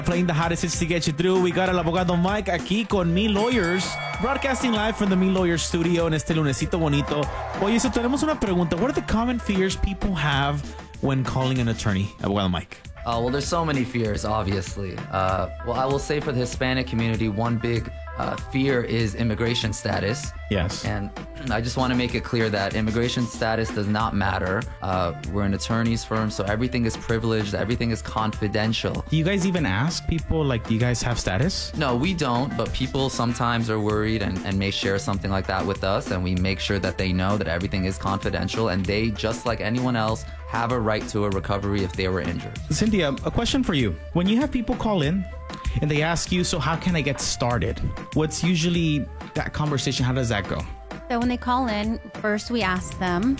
Playing the hottest hits to get you through. We got El Abogado Mike aquí con Me Lawyers, broadcasting live from the Me Lawyers studio en este lunesito bonito. Oye, so tenemos una pregunta. What are the common fears people have when calling an attorney? Abogado Mike. Well, there's so many fears, obviously. Well, I will say for the Hispanic community, one big fear is immigration status. Yes. And I just want to make it clear that immigration status does not matter. We're an attorney's firm, so everything is privileged, everything is confidential. Do you guys even ask people, like, do you guys have status? No, we don't, but people sometimes are worried and may share something like that with us, and we make sure that they know that everything is confidential, and they, just like anyone else, have a right to a recovery if they were injured. Cynthia, a question for you. When you have people call in and they ask you, so how can I get started? What's usually that conversation? How does that go? So when they call in, first we ask them,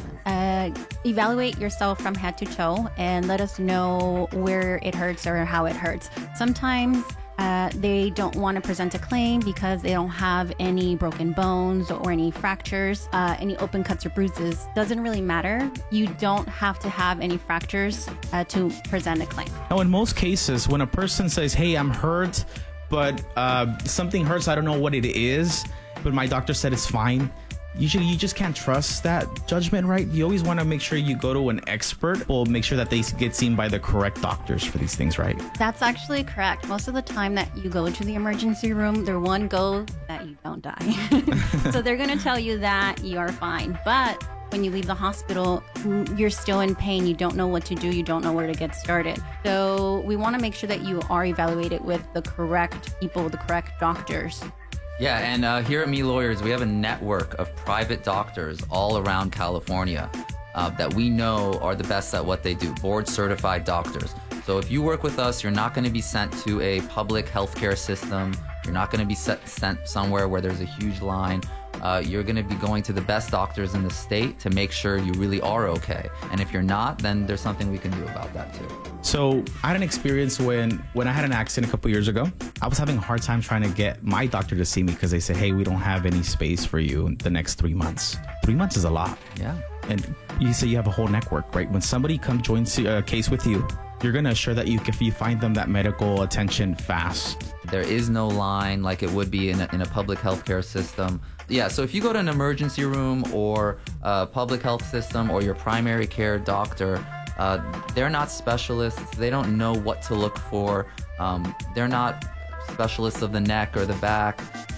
evaluate yourself from head to toe and let us know where it hurts or how it hurts. Sometimes they don't want to present a claim because they don't have any broken bones or any fractures, any open cuts or bruises. Doesn't really matter. You don't have to have any fractures to present a claim. Now, in most cases, when a person says, hey, I'm hurt, but something hurts, I don't know what it is, but my doctor said it's fine. Usually you just can't trust that judgment, right? You always want to make sure you go to an expert or make sure that they get seen by the correct doctors for these things, right? That's actually correct. Most of the time that you go to the emergency room, their one goal that you don't die. So they're going to tell you that you are fine. But when you leave the hospital, you're still in pain. You don't know what to do. You don't know where to get started. So we want to make sure that you are evaluated with the correct people, the correct doctors. Yeah, and here at Me Lawyers, we have a network of private doctors all around California that we know are the best at what they do, board-certified doctors. So if you work with us, you're not going to be sent to a public healthcare system. You're not going to be sent somewhere where there's a huge line. You're going to be going to the best doctors in the state to make sure you really are okay. And if you're not, then there's something we can do about that too. So I had an experience when I had an accident a couple years ago. I was having a hard time trying to get my doctor to see me because they said, hey, we don't have any space for you in the next 3 months. 3 months is a lot. Yeah. And you say you have a whole network, right? When somebody joins a case with you, you're going to assure that you find them that medical attention fast. There is no line like it would be in a public healthcare system. Yeah, so if you go to an emergency room or a public health system or your primary care doctor, they're not specialists. They don't know what to look for. They're not specialists of the neck or the back.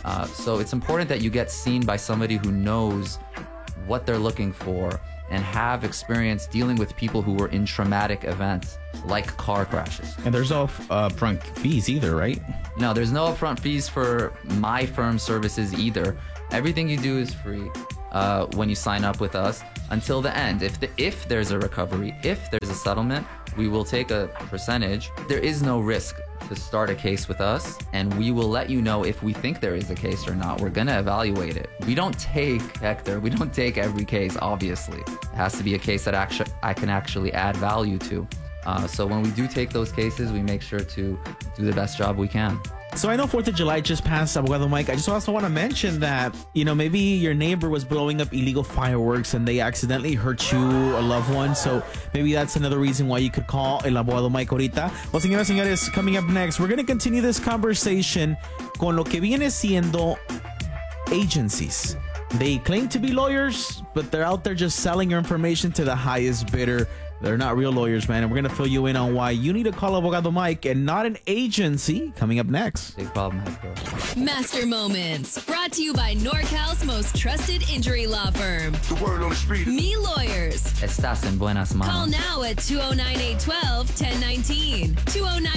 So it's important that you get seen by somebody who knows what they're looking for and have experience dealing with people who were in traumatic events like car crashes. And there's no upfront fees either, right? No, there's no upfront fees for my firm services either. Everything you do is free when you sign up with us until the end. If there's a recovery, if there's a settlement, we will take a percentage. There is no risk to start a case with us, and we will let you know if we think there is a case or not. We're going to evaluate it. We don't take, Hector, we don't take every case, obviously. It has to be a case that I can actually add value to. So when we do take those cases, we make sure to do the best job we can. So I know 4th of July just passed, Abogado Mike. I just also want to mention that, maybe your neighbor was blowing up illegal fireworks and they accidentally hurt you, a loved one. So maybe that's another reason why you could call El Abogado Mike ahorita. Well, señoras y señores, coming up next, we're going to continue this conversation con lo que viene siendo agencies. They claim to be lawyers, but they're out there just selling your information to the highest bidder. They're not real lawyers, man. And we're going to fill you in on why you need to call Abogado Mike and not an agency. Coming up next. Big problem, Hector. Master Moments, brought to you by NorCal's most trusted injury law firm. The word on the street. Me Lawyers. Estás en buenas manos. Call now at 209-812-1019. 209